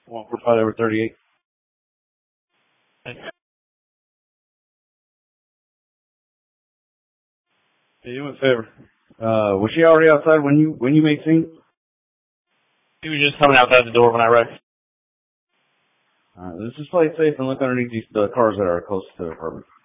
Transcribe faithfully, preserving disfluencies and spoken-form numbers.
one four five over thirty-eight. Thanks. Hey, you me a favor. Uh, was she already outside when you when you made scene? He was just coming outside the door when I wrecked. Alright, let's just play it safe and look underneath these, the cars that are close to the apartment.